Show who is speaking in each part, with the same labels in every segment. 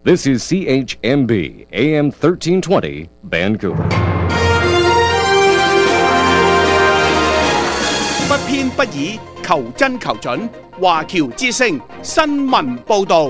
Speaker 1: This is CHMB AM 1320 Vancouver。
Speaker 2: 不偏不倚，求真求準。華僑之聲新聞報導。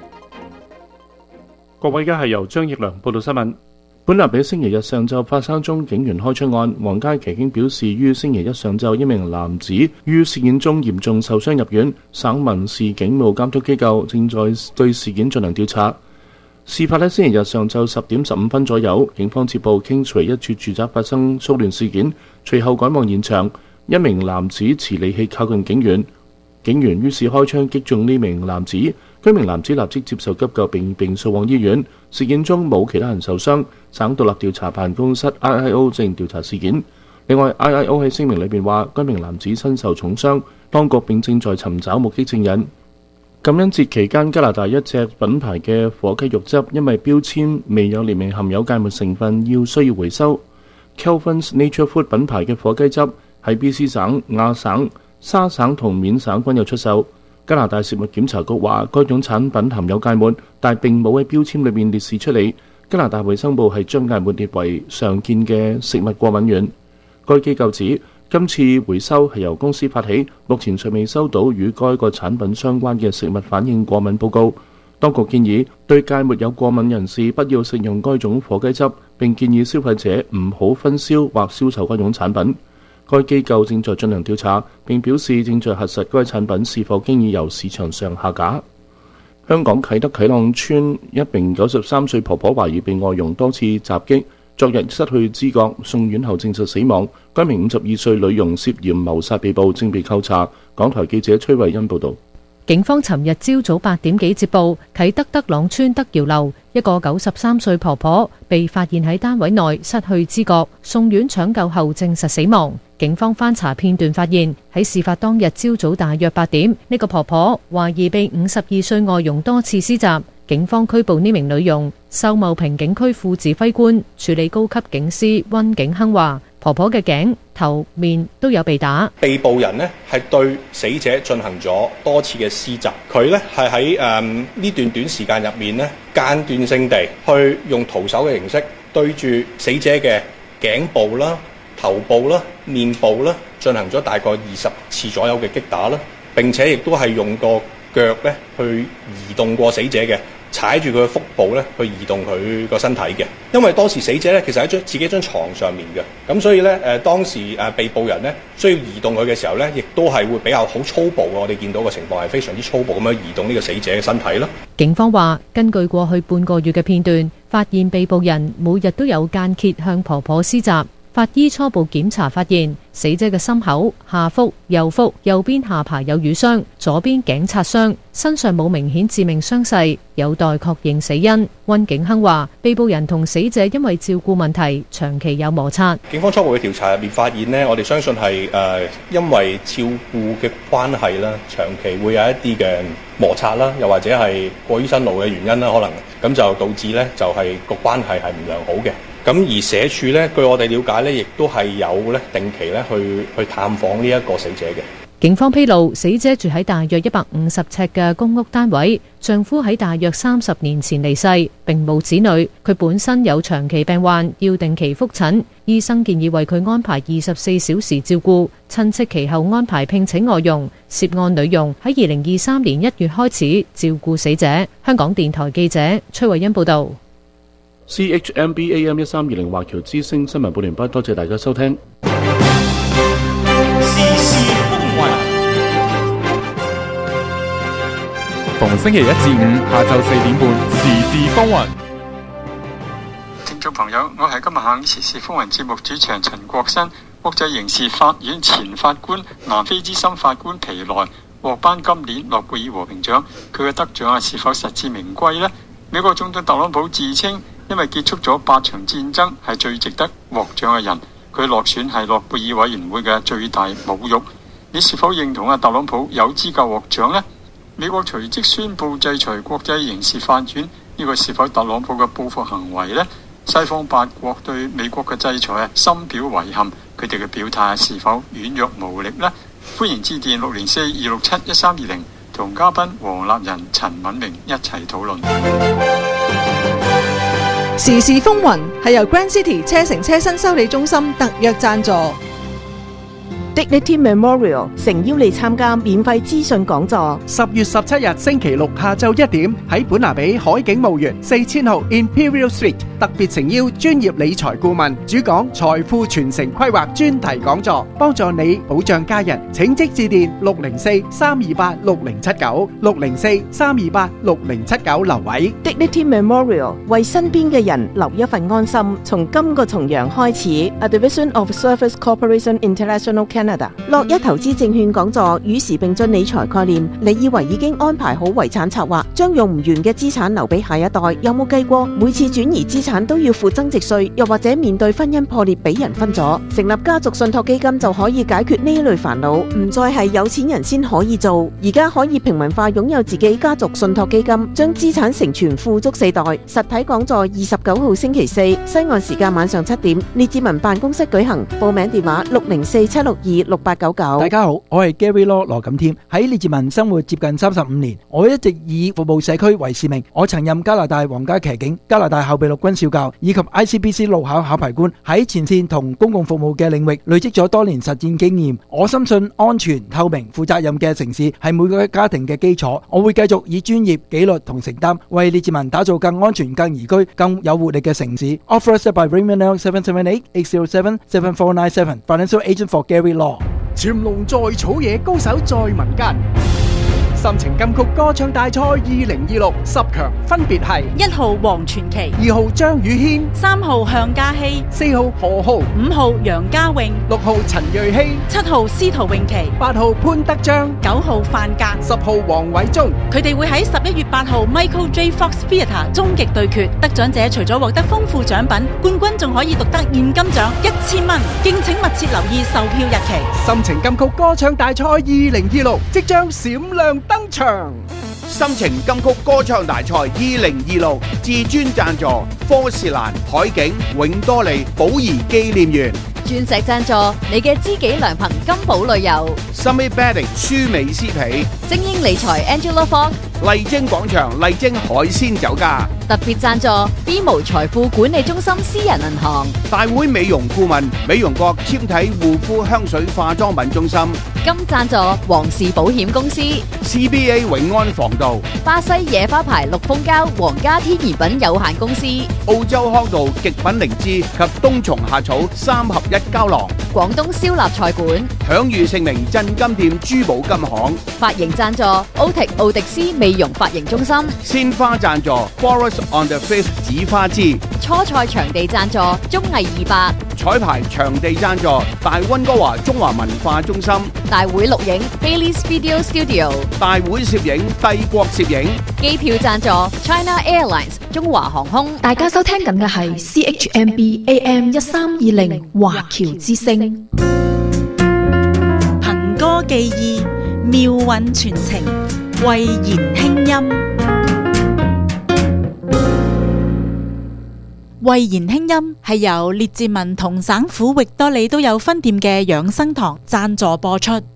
Speaker 3: 各位，而家係由張奕良報道新聞。本立比星期日上晝發生宗警員開槍案，皇家騎警表示，於星期一上晝一名男子於事件中嚴重受傷入院，省民事警務監督機構正在對事件進行調查。事發喺星期日上晝10點15分左右，警方接報 Kingsway 一處住宅發生騷亂事件，隨後趕往現場，一名男子持利器靠近警員，警員於是開槍擊中呢名男子。該名男子立即接受急救並送往醫院。事件中冇其他人受傷，省獨立調查辦公室 IIO 正調查事件。另外 IIO 喺聲明裏邊話，該名男子身受重傷，當局並正在尋找目擊證人。感恩節期間，加拿大一隻品牌嘅火雞肉汁因為標籤未有列明含有芥末成分，需要回收。Kelvin's Nature Food 品牌嘅火雞汁喺 BC 省、亞省、沙省同緬省均有出售。加拿大食物檢查局話，該種產品含有芥末，但並冇喺標籤裏面列示出嚟。加拿大衛生部係將芥末列為常見嘅食物過敏源。該機構指，今次回收係由公司發起，目前尚未收到與該個產品相關嘅食物反應過敏報告。當局建議對芥末有過敏人士不要食用該種火雞汁，並建議消費者唔好分銷或銷售該種產品。該機構正在進行調查，並表示正在核實該產品是否經已由市場上下架。香港啟德啟朗邨一名93歲婆婆懷疑被外傭多次襲擊，昨日失去知覺，送院後證實死亡。該名52歲女傭涉嫌謀殺被捕，正被扣查。港台記者崔慧欣報導。
Speaker 4: 警方尋日朝早8點幾接報，啟德德朗邨德瑤樓一個93歲婆婆被發現喺單位內失去知覺，送院搶救後證實死亡。警方翻查片段發現，喺事發當日朝早大約8點，呢個婆婆懷疑被52歲外傭多次施襲。警方拘捕呢名女傭。秀茂坪警區副指揮官、處理高級警司溫景亨話，婆婆嘅頸、頭、面都有被打。
Speaker 5: 被捕人呢係對死者進行咗多次嘅施襲，佢呢係喺呢段短時間入面呢間斷性地去用徒手嘅形式對住死者嘅頸部啦、頭部啦、面部啦進行咗大概20次左右嘅擊打啦，並且亦都係用個腳呢去移動過死者嘅，踩住佢嘅腹部咧去移動佢個身體嘅。因為當時死者咧其實喺自己張床上面嘅，咁所以咧當時被捕人咧需要移動佢嘅時候咧，亦都係會比較好粗暴嘅。我哋見到嘅情況係非常之粗暴咁樣移動呢個死者嘅身體咯。
Speaker 4: 警方話，根據過去半個月嘅片段，發現被捕人每日都有間歇向婆婆施襲。法醫初步檢查發現，死者嘅心口、下腹、右腹、右邊下巴有瘀傷，左邊頸擦傷，身上冇明顯致命傷勢，有待確認死因。溫景亨話，被捕人同死者因為照顧問題，長期有摩擦。
Speaker 5: 警方初步嘅調查入面發現呢，我哋相信係因為照顧嘅關係啦，長期會有一啲嘅摩擦啦，又或者係過於辛勞嘅原因啦，可能咁就導致呢就係個關係係唔良好嘅。咁而社署呢，據我哋了解呢，亦都係有呢定期呢去探訪呢一個死者嘅。
Speaker 4: 警方披露，死者住喺大約150尺嘅公屋單位，丈夫喺大約30年前離世，並無子女。佢本身有長期病患，要定期覆診，醫生建議為佢安排24小時照顧。親戚其後安排聘請外傭，涉案女傭喺2023年1月開始照顧死者。香港電台記者崔慧欣報道。
Speaker 3: CHMB AM 1320華僑之聲新聞報完畢，多謝大家收聽。
Speaker 6: 時事風雲，逢星期1至5下晝4點半，時事風雲。
Speaker 7: 聽眾朋友，我係今日下午時事風雲節目主持人陳國新。國際刑事法院前法官、南非資深法官皮萊獲頒今年諾貝爾和平獎，佢嘅得獎是否實至名歸呢？美國總統特朗普自稱因為結束咗8場戰爭係最值得獲獎嘅人，佢落選係諾貝爾委員會嘅最大侮辱。你是否認同特朗普有資格獲獎呢？美國隨即宣布制裁國際刑事法院，呢個是否特朗普嘅報復行為呢？西方8國對美國嘅制裁深表遺憾，佢哋嘅表態是否軟弱無力呢？歡迎致電604-267-1320 同嘉賓黃立仁、陳敏明一齊討論。
Speaker 8: 時事風雲係由 Grand City 車城車身修理中心特約贊助。
Speaker 9: Dignity Memorial 誠邀你參加免費資訊講座。
Speaker 2: 10月17日星期六下晝1點喺本拿比海景墓園4000號 Imperial Street 特別誠邀專業理財顧問主講財富傳承規劃專題講座，幫助你保障家人。請即致電604-328-6079 604-328-6079留位。
Speaker 9: Dignity Memorial 為身邊嘅人留一份安心。從今個重陽開始 ，A Division of Service Corporation International Canada 樂一投資證券講座與時並進理財概念。你以為已經安排好遺產策劃，將用唔完嘅資產留俾下一代？有冇計過每次轉移資產都要付增值稅，又或者面對婚姻破裂俾人分咗？成立家族信託基金就可以解決呢類煩惱，唔再係有錢人先可以做，而家可以平民化擁有自己家族信託基金，將資產承傳富足4代。實體講座29號星期4，西岸時間晚上7點，列治文辦公室舉行。報名電話604-762-6899。
Speaker 10: 大家好，我係 Gary Law 羅錦添。喺列治文生活接近35年，我一直以服務社區為使命。我曾任加拿大皇家騎警、加拿大後備陸軍少校以及 ICBC 路考考牌官，喺前線同公共服務嘅領域累積咗多年實戰經驗。我深信安全、透明、負責任嘅城市係每個家庭嘅基礎。我會繼續以專業、紀律同承擔，為列治文打造更安全、更宜居、更有活力嘅城市。Authorized by Raymond L 778-807-7497 Financial Agent for Gary Law。
Speaker 2: 潛龍在草野，高手在民間。心情金曲歌唱大賽2026 10強分別係
Speaker 11: 1號黃傳奇、
Speaker 2: 2號張宇軒、
Speaker 11: 3號向嘉熙、
Speaker 2: 4號何浩、
Speaker 11: 5號楊家穎、
Speaker 2: 6號陳瑞希、
Speaker 11: 7號司徒詠琪、
Speaker 2: 8號潘德章、
Speaker 11: 9號范格、
Speaker 2: 10號黃偉忠。佢
Speaker 11: 哋會喺11月8號 Michael J. Fox Theatre 終極對決，得獎者除咗獲得豐富獎品，冠軍仲可以獨得現金獎1000蚊。敬請密切留意售票日期。
Speaker 2: 心情金曲歌唱大賽2026即將閃亮登場。心情金曲歌唱大賽2026至尊贊助科士蘭、海景、永多利、寶儀紀念園。
Speaker 12: 鑽石贊助你嘅知己良朋金寶旅遊。
Speaker 2: Summit Bedding 舒美斯皮。
Speaker 12: 精英理財 Angela Fong。
Speaker 2: 麗晶廣場麗晶海鮮酒家。
Speaker 12: 特別贊助 BMO 財富管理中心私人銀行。
Speaker 2: 大會美容顧問美容國纖體護膚香水化妝品中心。
Speaker 12: 金贊助皇士保險公司。
Speaker 2: CBA 永安防盜。
Speaker 12: 巴西野花牌綠蜂膠皇家天然品有限公司。
Speaker 2: 澳洲康道極品靈芝及冬蟲夏草3合1膠囊。
Speaker 12: 廣東燒臘菜館。
Speaker 2: 享譽盛名鎮金店珠寶金行。
Speaker 12: 髮型贊助奧迪斯美容髮型中心。
Speaker 2: 鮮花贊助 Forest on the Fifth 紫花枝。
Speaker 12: 初賽場地贊助綜藝200。
Speaker 2: 彩排場地贊助大溫哥華中華文化中心。
Speaker 12: 大會錄影 Bailey's Video Studio。
Speaker 2: 大會攝影帝國攝影。
Speaker 12: 機票贊助 China Airlines 中華航空。
Speaker 8: 大家收聽緊嘅係 CHMB AM 1320華僑之聲。
Speaker 11: 憑歌寄意，妙韻傳情，慧言輕音。慧言輕音係由列治文同省府域多利都有分店嘅養生堂贊助播出。